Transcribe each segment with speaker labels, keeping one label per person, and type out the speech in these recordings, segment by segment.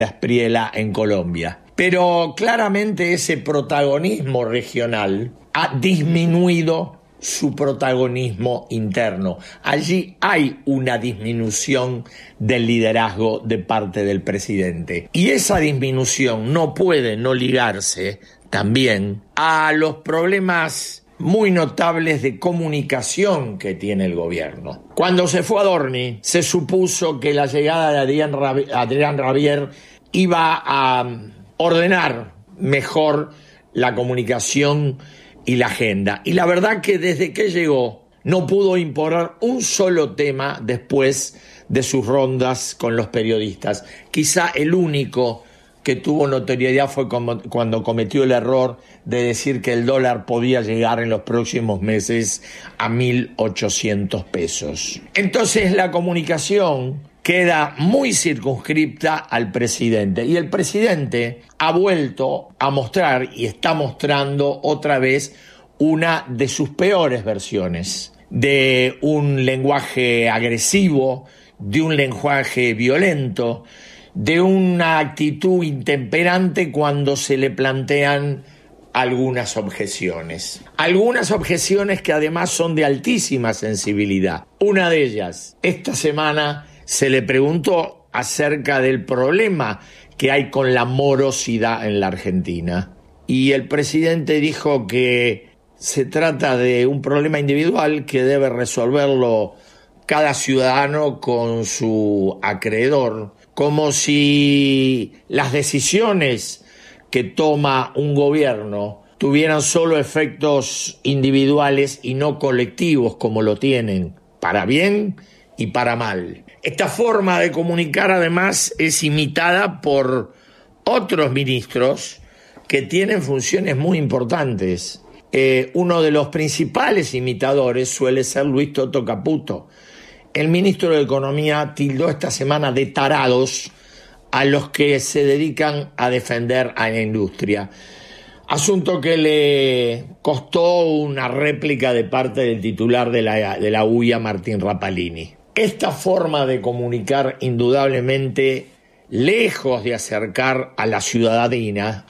Speaker 1: Espriella en Colombia. Pero claramente ese protagonismo regional ha disminuido su protagonismo interno. Allí hay una disminución del liderazgo de parte del presidente. Y esa disminución no puede no ligarse también a los problemas muy notables de comunicación que tiene el gobierno. Cuando se fue Adorni, se supuso que la llegada de Adrián Rabier iba a ordenar mejor la comunicación y la agenda. Y la verdad que desde que llegó no pudo imponer un solo tema después de sus rondas con los periodistas. Quizá el único que tuvo notoriedad fue cuando cometió el error de decir que el dólar podía llegar en los próximos meses a 1.800 pesos. Entonces la comunicación queda muy circunscripta al presidente. Y el presidente ha vuelto a mostrar y está mostrando otra vez una de sus peores versiones, de un lenguaje agresivo, de un lenguaje violento, de una actitud intemperante cuando se le plantean algunas objeciones. Algunas objeciones que además son de altísima sensibilidad. Una de ellas, esta semana se le preguntó acerca del problema que hay con la morosidad en la Argentina. Y el presidente dijo que se trata de un problema individual que debe resolverlo cada ciudadano con su acreedor, como si las decisiones que toma un gobierno tuvieran solo efectos individuales y no colectivos como lo tienen, para bien y para mal. Esta forma de comunicar además es imitada por otros ministros que tienen funciones muy importantes. Uno de los principales imitadores suele ser Luis Toto Caputo. El ministro de Economía tildó esta semana de tarados a los que se dedican a defender a la industria. Asunto que le costó una réplica de parte del titular de la UIA, Martín Rapalini. Esta forma de comunicar indudablemente, lejos de acercar a la ciudadanía,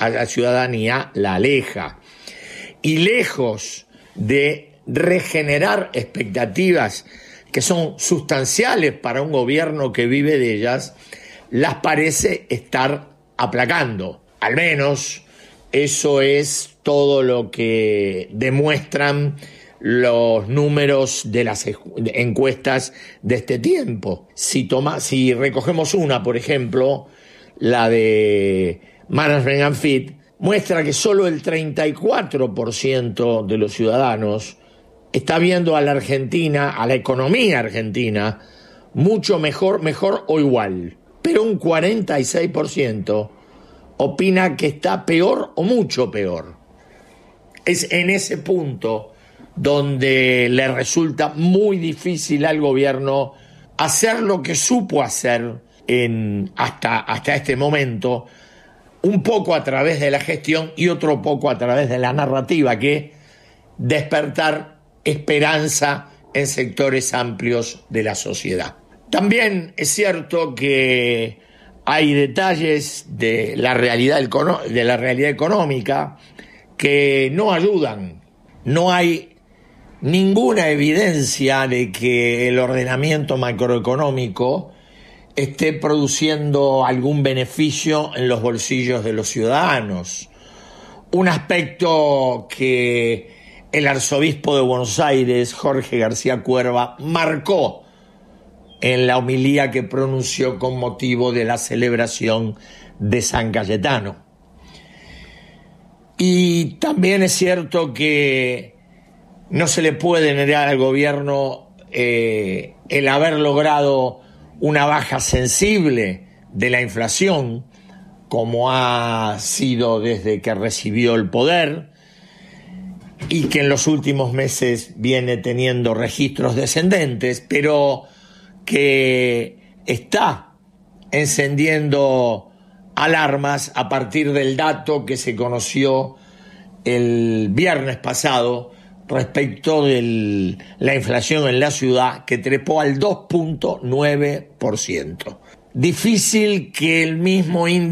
Speaker 1: la aleja. Y lejos de regenerar expectativas que son sustanciales para un gobierno que vive de ellas, las parece estar aplacando. Al menos eso es todo lo que demuestran los números de las encuestas de este tiempo. Si recogemos una, por ejemplo, la de Management and Fit, muestra que solo el 34% de los ciudadanos está viendo a la Argentina, a la economía argentina, mucho mejor o igual. Pero un 46% opina que está peor o mucho peor. Es en ese punto donde le resulta muy difícil al gobierno hacer lo que supo hacer hasta este momento, un poco a través de la gestión y otro poco a través de la narrativa, que despertar esperanza en sectores amplios de la sociedad. También es cierto que hay detalles de la realidad económica que no ayudan. No hay ninguna evidencia de que el ordenamiento macroeconómico esté produciendo algún beneficio en los bolsillos de los ciudadanos. Un aspecto que el arzobispo de Buenos Aires, Jorge García Cuerva, marcó en la homilía que pronunció con motivo de la celebración de San Cayetano. Y también es cierto que no se le puede negar al gobierno el haber logrado una baja sensible de la inflación, como ha sido desde que recibió el poder, y que en los últimos meses viene teniendo registros descendentes, pero que está encendiendo alarmas a partir del dato que se conoció el viernes pasado respecto de la inflación en la ciudad, que trepó al 2.9%. difícil que el mismo índice